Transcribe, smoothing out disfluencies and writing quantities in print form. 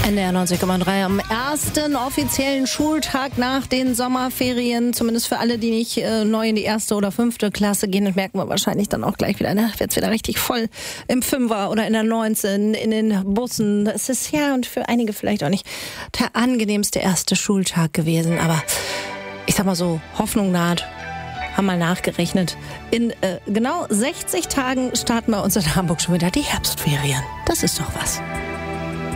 NDR 90,3 am ersten offiziellen Schultag nach den Sommerferien. Zumindest für alle, die nicht neu in die 1. oder 5. Klasse gehen. Das merken wir wahrscheinlich dann auch gleich wieder. Wird es wieder richtig voll im 5er oder in der 19, in den Bussen. Das ist ja und für einige vielleicht auch nicht der angenehmste erste Schultag gewesen. Aber ich sag mal so, Hoffnung naht. Haben mal nachgerechnet. In genau 60 Tagen starten bei uns in Hamburg schon wieder die Herbstferien. Das ist doch was.